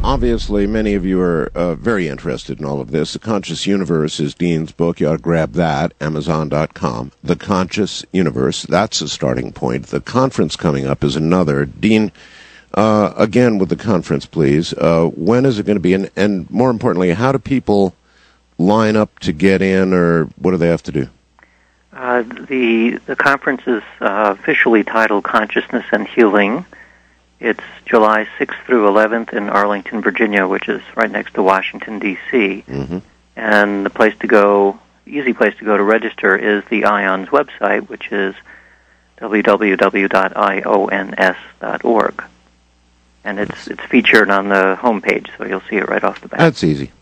Obviously, many of you are very interested in all of this. The Conscious Universe is Dean's book. You ought to grab that, Amazon.com. The Conscious Universe, that's a starting point. The conference coming up is another. Dean, again with the conference, please. When is it going to be? And more importantly, how do people line up to get in, or what do they have to do? The conference is officially titled Consciousness and Healing. It's July 6th through 11th in Arlington, Virginia, which is right next to Washington, D.C. Mm-hmm. And the place to go, easy place to go to register is the IONS website, which is www.ions.org. And it's featured on the homepage, so you'll see it right off the bat. That's easy.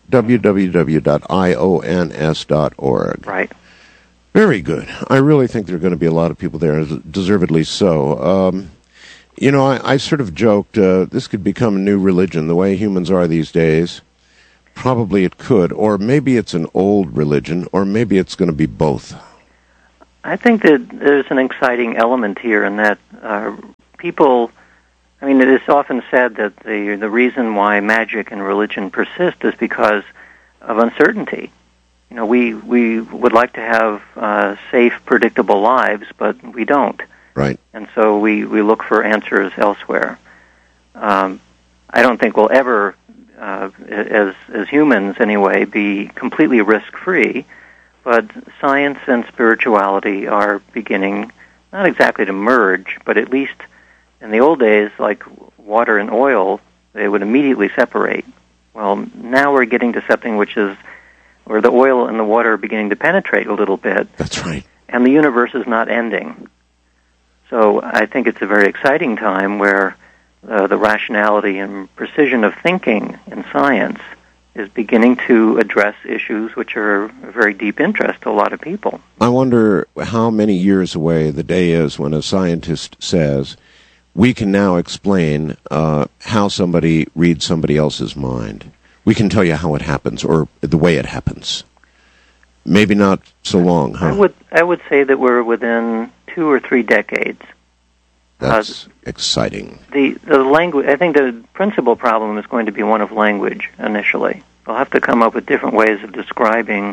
www.ions.org. Right. Very good. I really think there are going to be a lot of people there, deservedly so. I sort of joked, this could become a new religion, the way humans are these days. Probably it could, or maybe it's an old religion, or maybe it's going to be both. I think that there's an exciting element here in that people, it is often said that the reason why magic and religion persist is because of uncertainty. We would like to have safe, predictable lives, but we don't. Right. And so we look for answers elsewhere. I don't think we'll ever, as humans anyway, be completely risk-free, but science and spirituality are beginning, not exactly to merge, but at least in the old days, like water and oil, they would immediately separate. Well, now we're getting to something which is where the oil and the water are beginning to penetrate a little bit. That's right. And the universe is not ending. So I think it's a very exciting time where the rationality and precision of thinking in science is beginning to address issues which are of very deep interest to a lot of people. I wonder how many years away the day is when a scientist says, we can now explain how somebody reads somebody else's mind. We can tell you how it happens, or the way it happens. Maybe not so long, huh? I would say that we're within 2 or 3 decades. That's exciting. The language. I think the principal problem is going to be one of language initially. They'll have to come up with different ways of describing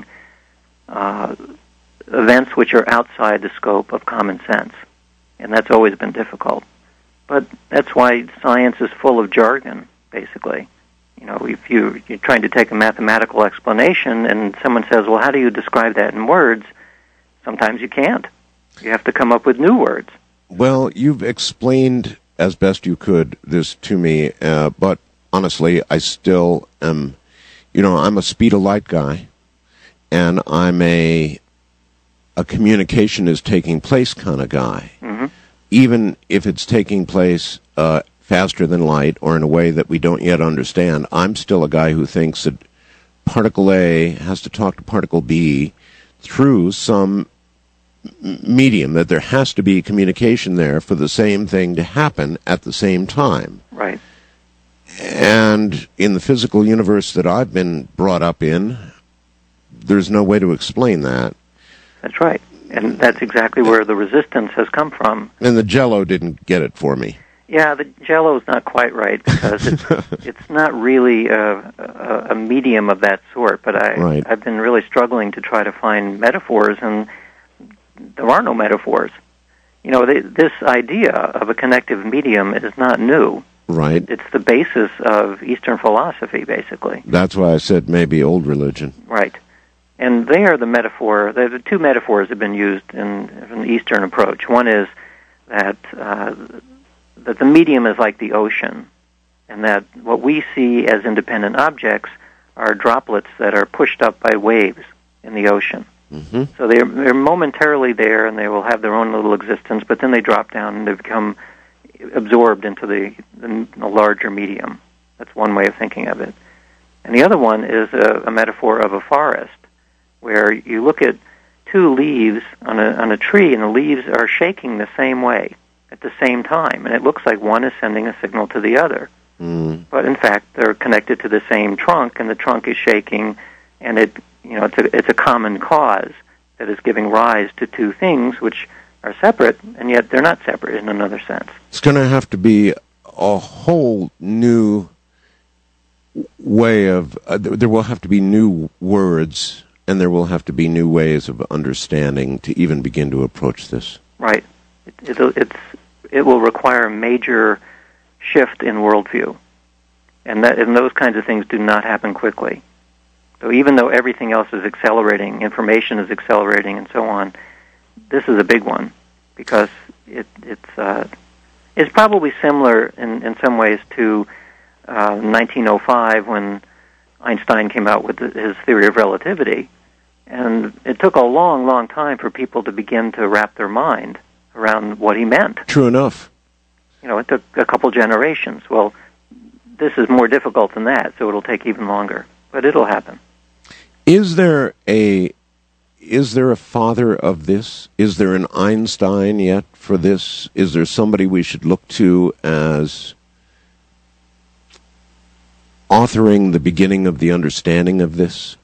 events which are outside the scope of common sense, and that's always been difficult. But that's why science is full of jargon, basically. If you're trying to take a mathematical explanation and someone says, well, how do you describe that in words? Sometimes you can't. You have to come up with new words. Well, you've explained as best you could this to me, but honestly, I still am, I'm a speed of light guy, and I'm a communication is taking place kind of guy. Mm-hmm. Even if it's taking place faster than light or in a way that we don't yet understand, I'm still a guy who thinks that particle A has to talk to particle B through some medium, that there has to be communication there for the same thing to happen at the same time. Right. And in the physical universe that I've been brought up in, there's no way to explain that. That's right. And that's exactly where the resistance has come from. And the Jell-O didn't get it for me. Yeah, the Jell-O's not quite right because it's not really a medium of that sort. But I've been really struggling to try to find metaphors, and there are no metaphors. This idea of a connective medium is not new. Right. It's the basis of Eastern philosophy, basically. That's why I said maybe old religion. Right. And they are the metaphor. The 2 metaphors have been used in the Eastern approach. One is that the medium is like the ocean, and that what we see as independent objects are droplets that are pushed up by waves in the ocean. Mm-hmm. So they're momentarily there, and they will have their own little existence, but then they drop down and they become absorbed into the larger medium. That's one way of thinking of it. And the other one is a metaphor of a forest, where you look at 2 leaves on a tree, and the leaves are shaking the same way at the same time, and it looks like one is sending a signal to the other. Mm. But in fact, they're connected to the same trunk, and the trunk is shaking, and it's a common cause that is giving rise to 2 things which are separate, and yet they're not separate in another sense. It's going to have to be a whole new way of, there will have to be new words, and there will have to be new ways of understanding to even begin to approach this. Right. It will require a major shift in worldview, and those kinds of things do not happen quickly. So even though everything else is accelerating, information is accelerating, and so on, this is a big one because it's probably similar in some ways to 1905 when Einstein came out with his theory of relativity, and it took a long, long time for people to begin to wrap their mind around what he meant. True enough. It took a couple generations. Well, this is more difficult than that, so it'll take even longer, but it'll happen. Is there a father of this? Is there an Einstein yet for this? Is there somebody we should look to as authoring the beginning of the understanding of this?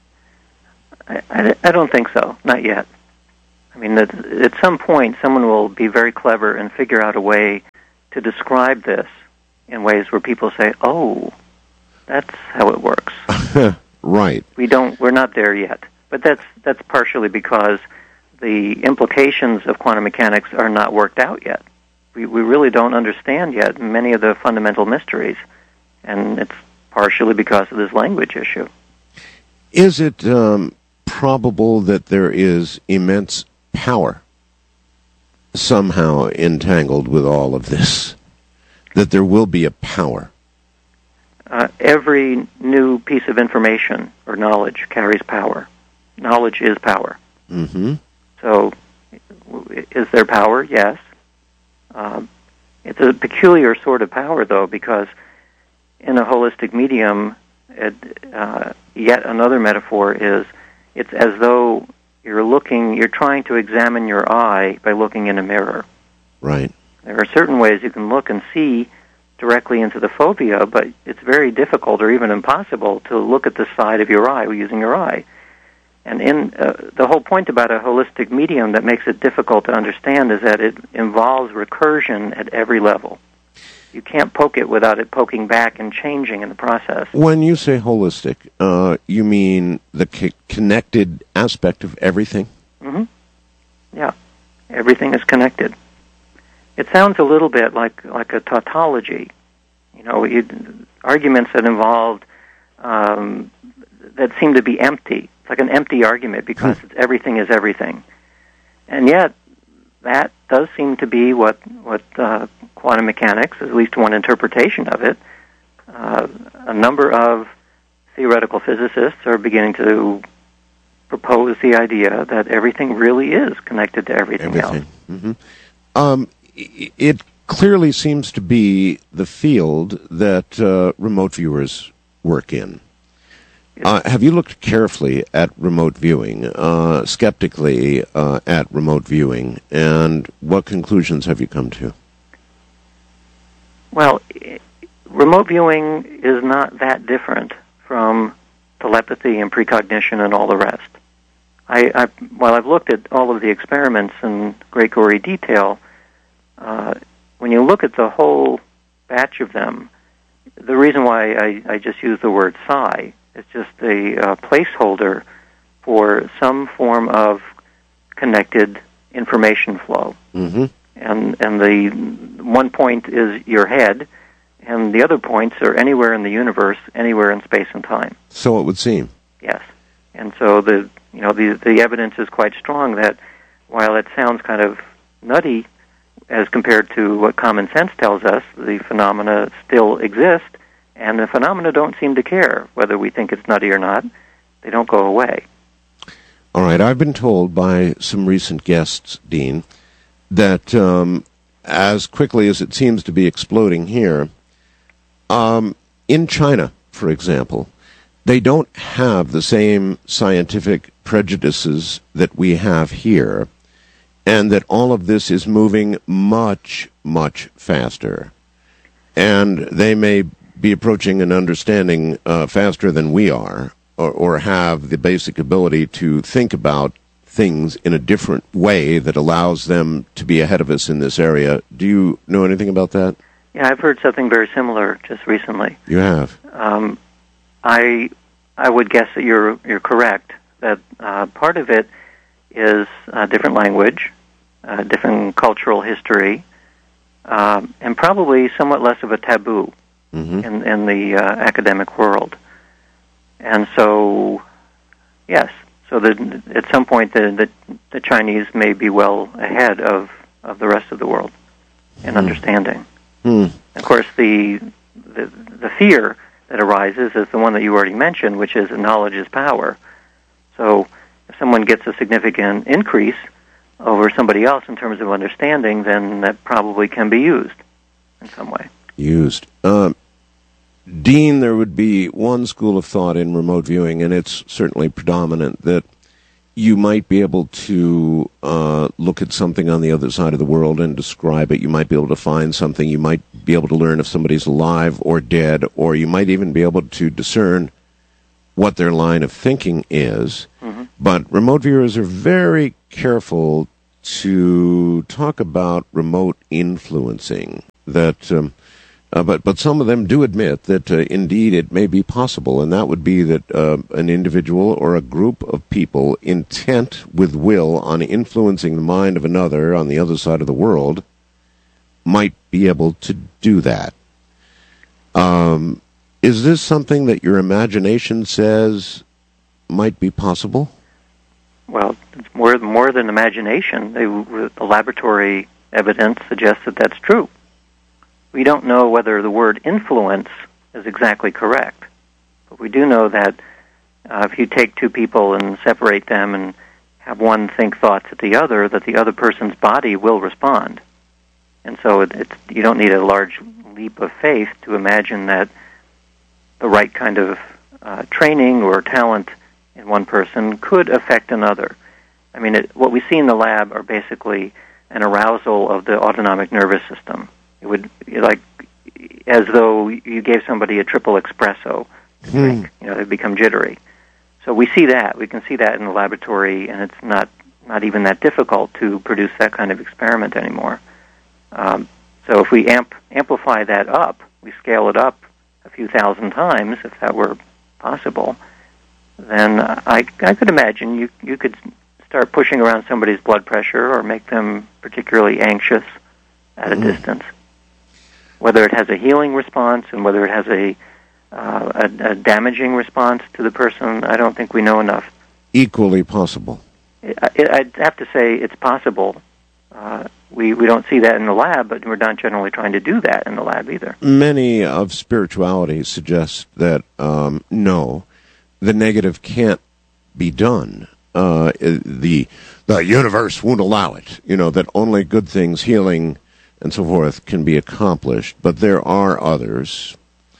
I don't think so. Not yet. I mean, at some point, someone will be very clever and figure out a way to describe this in ways where people say, "Oh, that's how it works." Right. We're not there yet. But that's partially because the implications of quantum mechanics are not worked out yet. We really don't understand yet many of the fundamental mysteries, and it's partially because of this language issue. Is it probable that there is immense power somehow entangled with all of this? That there will be a power? Every new piece of information or knowledge carries power. Knowledge is power. Mm-hmm. So, is there power? Yes. It's a peculiar sort of power, though, because in a holistic medium, yet another metaphor is it's as though you're trying to examine your eye by looking in a mirror. Right. There are certain ways you can look and see directly into the fovea, but it's very difficult or even impossible to look at the side of your eye using your eye. And in the whole point about a holistic medium that makes it difficult to understand is that it involves recursion at every level. You can't poke it without it poking back and changing in the process. When you say holistic, you mean the connected aspect of everything? Mm-hmm. Yeah. Everything is connected. It sounds a little bit like a tautology. Arguments that involved that seem to be empty. It's like an empty argument because everything is everything. And yet, that does seem to be what quantum mechanics, at least one interpretation of it, a number of theoretical physicists are beginning to propose the idea that everything really is connected to everything else. Mm-hmm. It clearly seems to be the field that remote viewers work in. Have you looked carefully at remote viewing, skeptically at remote viewing, and what conclusions have you come to? Well, remote viewing is not that different from telepathy and precognition and all the rest. While I've looked at all of the experiments in great gory detail, when you look at the whole batch of them, the reason why I just use the word psi is just a placeholder for some form of connected information flow. Mm-hmm. And the one point is your head, and the other points are anywhere in the universe, anywhere in space and time. So it would seem. Yes. And so the evidence is quite strong that while it sounds kind of nutty as compared to what common sense tells us, the phenomena still exist, and the phenomena don't seem to care whether we think it's nutty or not. They don't go away. All right. I've been told by some recent guests, Dean, that as quickly as it seems to be exploding here, in China, for example, they don't have the same scientific prejudices that we have here, and that all of this is moving much, much faster. And they may be approaching an understanding faster than we are, or have the basic ability to think about things in a different way that allows them to be ahead of us in this area. Do you know anything about that? Yeah, I've heard something very similar just recently. You have? I would guess that you're correct, that part of it is different language, different cultural history, and probably somewhat less of a taboo in the academic world. And so, yes, so at some point the Chinese may be well ahead of the rest of the world in understanding. Of course, the fear that arises is the one that you already mentioned, which is that knowledge is power. So if someone gets a significant increase over somebody else in terms of understanding, then that probably can be used in some way. Dean, there would be one school of thought in remote viewing, and it's certainly predominant, that you might be able to look at something on the other side of the world and describe it. You might be able to find something. You might be able to learn if somebody's alive or dead, or you might even be able to discern what their line of thinking is. But remote viewers are very careful to talk about remote influencing. But some of them do admit that indeed it may be possible, and that would be that an individual or a group of people intent with will on influencing the mind of another on the other side of the world might be able to do that. Is this something that your imagination says might be possible? Well, it's more than imagination. The laboratory evidence suggests that that's true. We don't know whether the word influence is exactly correct, but we do know that if you take two people and separate them and have one think thoughts at the other, that the other person's body will respond. And so you don't need a large leap of faith to imagine that the right kind of training or talent in one person could affect another. I mean, what we see in the lab are basically an arousal of the autonomic nervous system. It would be like as though you gave somebody a triple espresso to drink. They'd become jittery. So we see that. We can see that in the laboratory, and it's not even that difficult to produce that kind of experiment anymore. So if we amplify that up, we scale it up a few thousand times, if that were possible, then I could imagine you could start pushing around somebody's blood pressure or make them particularly anxious at a distance. Whether it has a healing response and whether it has a damaging response to the person, I don't think we know enough. Equally possible. I'd have to say it's possible. We don't see that in the lab, but we're not generally trying to do that in the lab either. Many of spirituality suggest that, no, the negative can't be done. The universe won't allow it. That only good things, healing, and so forth, can be accomplished. But there are others.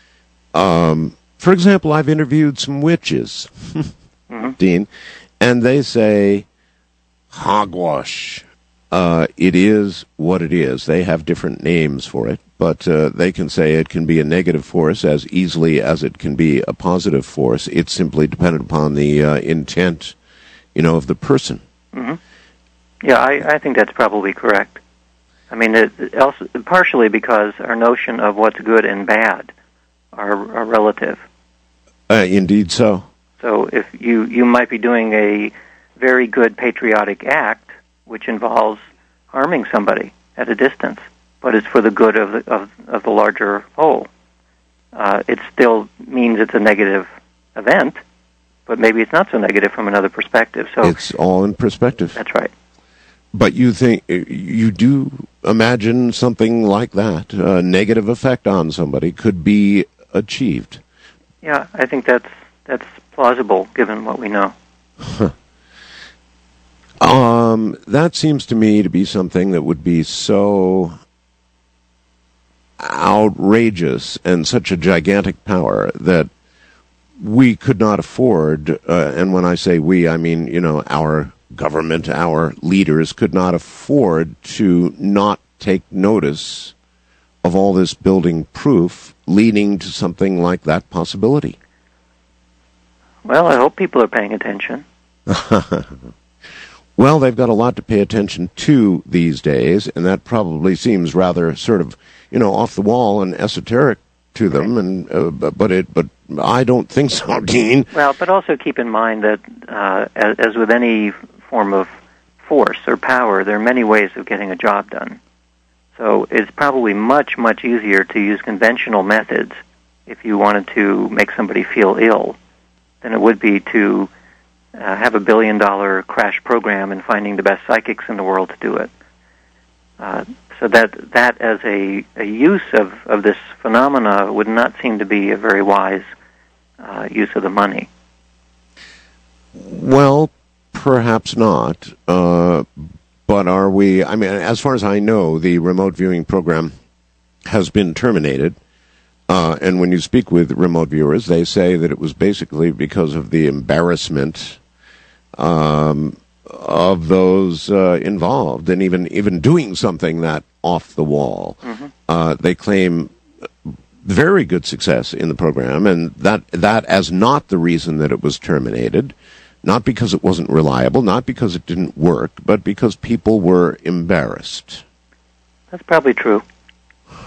For example, I've interviewed some witches, Dean, and they say, hogwash. It is what it is. They have different names for it, but they can say it can be a negative force as easily as it can be a positive force. It's simply dependent upon the intent, of the person. Yeah, I think that's probably correct. I mean, also partially because our notion of what's good and bad are relative. Indeed so. So if you might be doing a very good patriotic act, which involves harming somebody at a distance, but it's for the good of the larger whole. It still means it's a negative event, but maybe it's not so negative from another perspective. So it's all in perspective. That's right. But you do imagine something like that, a negative effect on somebody, could be achieved. Yeah, I think that's plausible given what we know. That seems to me to be something that would be so outrageous and such a gigantic power that we could not afford, and when I say we, I mean, our government, our leaders could not afford to not take notice of all this building proof leading to something like that possibility. Well, I hope people are paying attention. Well, they've got a lot to pay attention to these days, and that probably seems rather sort of, off the wall and esoteric to them, and but I don't think so, Dean. Well, but also keep in mind that as with any form of force or power, there are many ways of getting a job done. So it's probably much, much easier to use conventional methods if you wanted to make somebody feel ill than it would be to have $1 billion crash program and finding the best psychics in the world to do it. So that as a use of this phenomena would not seem to be a very wise use of the money. Well, perhaps not. But are we, I mean, as far as I know, the remote viewing program has been terminated. And when you speak with remote viewers, they say that it was basically because of the embarrassment of those involved, and even doing something that off the wall. Mm-hmm. They claim very good success in the program, and that as not the reason that it was terminated, not because it wasn't reliable, not because it didn't work, but because people were embarrassed. That's probably true.